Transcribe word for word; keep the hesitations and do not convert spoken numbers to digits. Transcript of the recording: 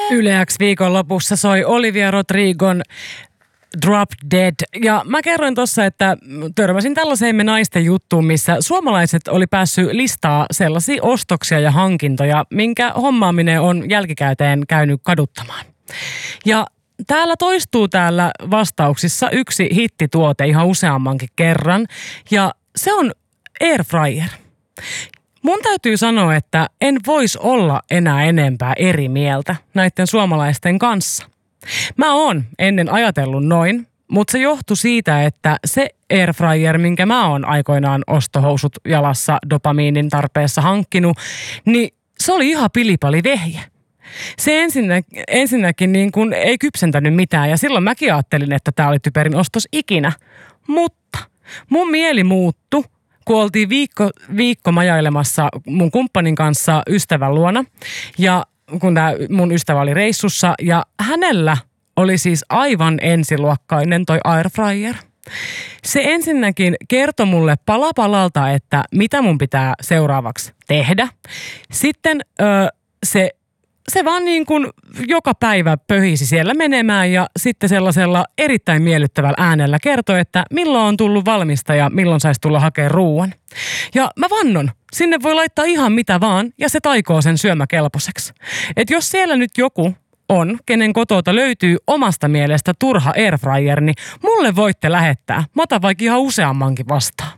Yle X viikonlopussa soi Olivia Rodrigon Drop Dead. Ja mä kerroin tuossa, että törmäsin tällaiseen me naisten juttuun, missä suomalaiset oli päässyt listaa sellaisia ostoksia ja hankintoja, minkä hommaaminen on jälkikäteen käynyt kaduttamaan. Ja täällä toistuu täällä vastauksissa yksi hittituote ihan useammankin kerran, ja se on airfryer. Mun täytyy sanoa, että en vois olla enää enempää eri mieltä näiden suomalaisten kanssa. Mä oon ennen ajatellut noin, mutta se johtui siitä, että se airfryer, minkä mä oon aikoinaan ostohousut jalassa dopamiinin tarpeessa hankkinut, niin se oli ihan pilipali vehje. Se ensinnä, ensinnäkin niin kuin ei kypsentänyt mitään ja silloin mäkin ajattelin, että tää oli typerin ostos ikinä. Mutta mun mieli muuttui, kun oltiin viikko, viikko majailemassa mun kumppanin kanssa ystävän luona ja kun tää mun ystävä oli reissussa ja hänellä oli siis aivan ensiluokkainen toi airfryer. Se ensinnäkin kertoi mulle pala palalta, että mitä mun pitää seuraavaksi tehdä. Sitten ö, se, se vaan niin kuin joka päivä pöhisi siellä menemään ja sitten sellaisella erittäin miellyttävällä äänellä kertoi, että milloin on tullut valmista ja milloin saisi tulla hakemaan ruuan. Ja mä vannon, sinne voi laittaa ihan mitä vaan ja se taikoo sen syömäkelpoiseksi. Et jos siellä nyt joku on, kenen kotota löytyy omasta mielestä turha airfryer, niin mulle voitte lähettää. Mä otan vaikka ihan useammankin vastaan.